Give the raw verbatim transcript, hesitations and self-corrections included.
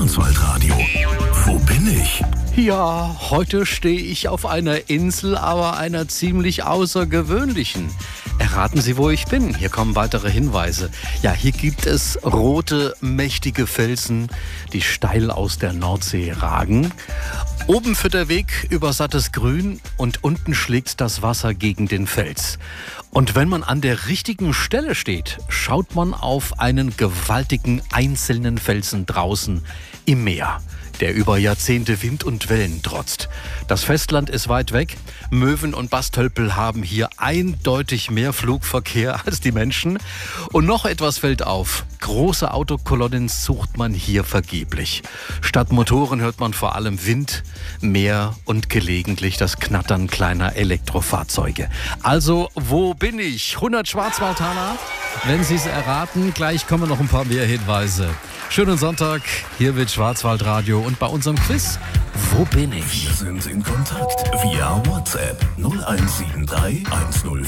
Schwarzwaldradio. Wo bin ich? Ja, heute stehe ich auf einer Insel, aber einer ziemlich außergewöhnlichen. Erraten Sie, wo ich bin? Hier kommen weitere Hinweise. Ja, hier gibt es rote, mächtige Felsen, die steil aus der Nordsee ragen. Oben führt der Weg über sattes Grün und unten schlägt das Wasser gegen den Fels. Und wenn man an der richtigen Stelle steht, schaut man auf einen gewaltigen einzelnen Felsen draußen im Meer, der über Jahrzehnte Wind und Wellen trotzt. Das Festland ist weit weg. Möwen und Bastölpel haben hier eindeutig mehr Flugverkehr als die Menschen. Und noch etwas fällt auf. Große Autokolonnen sucht man hier vergeblich. Statt Motoren hört man vor allem Wind, Meer und gelegentlich das Knattern kleiner Elektrofahrzeuge. Also, wo bin ich? hundert Schwarzwaldtaler. Wenn Sie es erraten, gleich kommen noch ein paar mehr Hinweise. Schönen Sonntag, hier wird Schwarzwaldradio und bei unserem Quiz, wo bin ich? Wir sind in Kontakt via WhatsApp null eins sieben drei eins null